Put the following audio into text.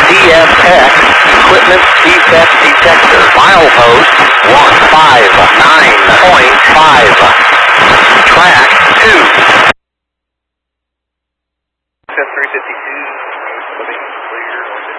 CFX Equipment Defect Detector. Milepost 159.5. Track 2. 352, living clear.